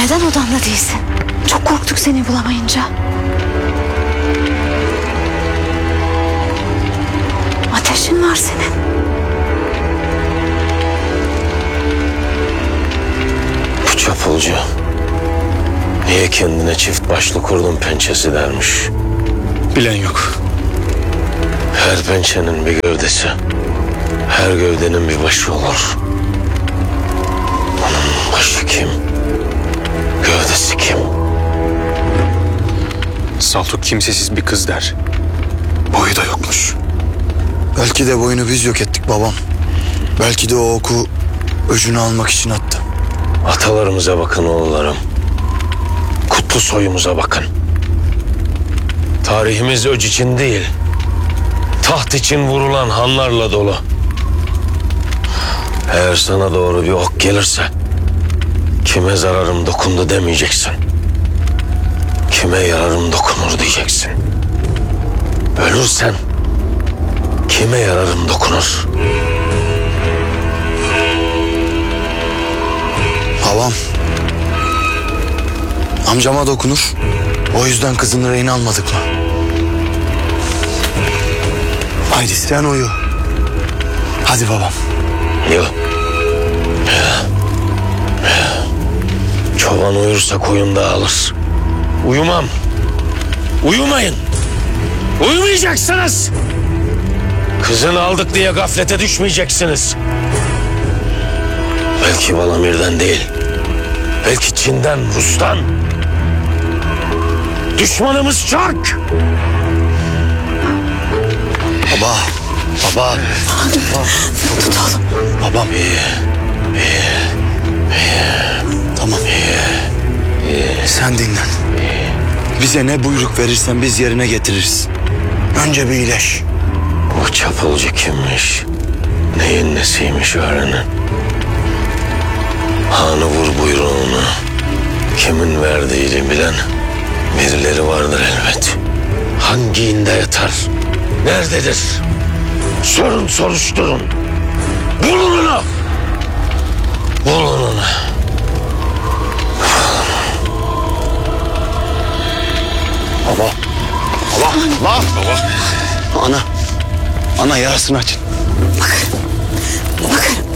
Neden odanda değilsin? Çok korktuk seni bulamayınca. Ateşin var senin. Bu çapulcu niye kendine çift başlı kurdun pençesi dermiş. Bilen yok. Her pençenin bir gövdesi, her gövdenin bir başı olur. Onun başı kim? Gövdesi kim? Saltuk kimsesiz bir kız der. Boyu da yokmuş. Belki de boyunu biz yok ettik babam. Belki de o oku öcünü almak için attı. Atalarımıza bakın oğullarım. Kutlu soyumuza bakın. Tarihimiz öc için değil, taht için vurulan hanlarla dolu. Eğer sana doğru bir ok gelirse, kime zararım dokundu demeyeceksin. Kime yararım dokunur diyeceksin. Ölürsen, kime yararım dokunur? Babam. Amcama dokunur. O yüzden kızını rehin almadık mı? Haydi sen uyu. Hadi babam. Yok. Çoban uyursa koyun dağılır. Uyumam. Uyumayın. Uyumayacaksınız. Kızını aldık diye gaflete düşmeyeceksiniz. Belki Valamir'den değil. Belki Çin'den, Rus'tan. Düşmanımız çok. Baba. Baba. Tutalım. Babam. Tamam. Sen dinlen. Bize ne buyruk verirsen biz yerine getiririz. Önce bir iyileş. Bu çapulcu kimmiş? Neyin nesiymiş öğrenin. Hanı vur buyruğunu. Kimin verdiğini bilen birileri vardır elbet. Hangi inde yatar? Nerededir? Sorun, soruşturun. Bulun onu. Bulun onu. Baba. Baba. Baba. Baba. Ana. Ana yarasını açın. Bakarım.